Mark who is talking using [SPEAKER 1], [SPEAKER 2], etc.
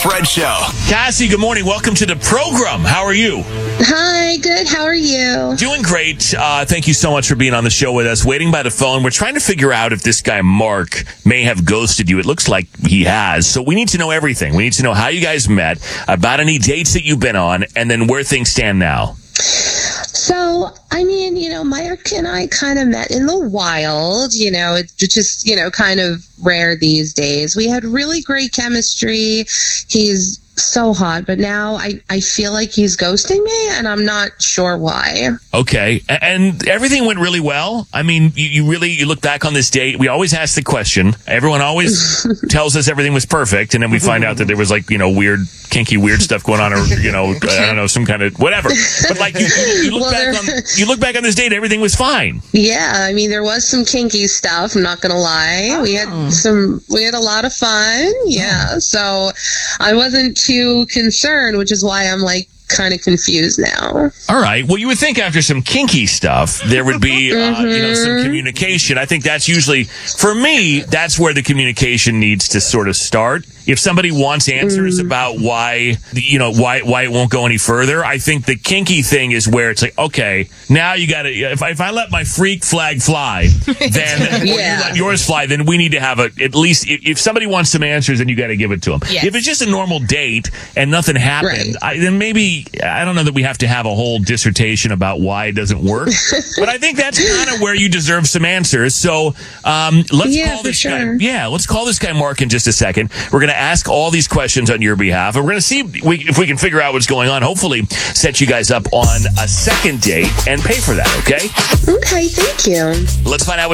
[SPEAKER 1] Fred Show.
[SPEAKER 2] Cassie, good morning. Welcome to the program. How are you?
[SPEAKER 3] Hi, good. How are you?
[SPEAKER 2] Doing great. Thank you so much for being on the show with us. Waiting by the phone. We're trying to figure out if this guy, Mark, may have ghosted you. It looks like he has. So we need to know everything. We need to know how you guys met, about any dates that you've been on, and then where things stand now.
[SPEAKER 3] So, Mark and I kind of met in the wild. It's just, kind of rare these days. We had really great chemistry. He's so hot, but now I feel like he's ghosting me, and I'm not sure why.
[SPEAKER 2] Okay. And everything went really well. I mean, you look back on this date. We always ask the question. Everyone always tells us everything was perfect, and then we find out that there was weird, kinky, weird stuff going on, or I don't know, some kind of whatever. But you look back on this date, everything was fine.
[SPEAKER 3] Yeah, there was some kinky stuff. I'm not gonna lie.
[SPEAKER 2] Oh.
[SPEAKER 3] We had a lot of fun. Yeah, so I wasn't too concerned, which is why I'm kind of confused now.
[SPEAKER 2] All right. Well, you would think after some kinky stuff, there would be, some communication. I think that's usually, for me, that's where the communication needs to sort of start. If somebody wants answers about why it won't go any further, I think the kinky thing is where it's like, okay, now you got to, if I let my freak flag fly, then, or you let yours fly, then we need to have at least, if somebody wants some answers, then you got to give it to them. Yes. If it's just a normal date and nothing happened, then maybe, I don't know that we have to have a whole dissertation about why it doesn't work, but I think that's kind of where you deserve some answers. So, let's call this guy. Yeah, let's call this guy Mark in just a second. We're going to ask all these questions on your behalf, and we're going to see if we can figure out what's going on. Hopefully set you guys up on a second date and pay for that, okay?
[SPEAKER 3] Okay, thank you.
[SPEAKER 2] Let's find out what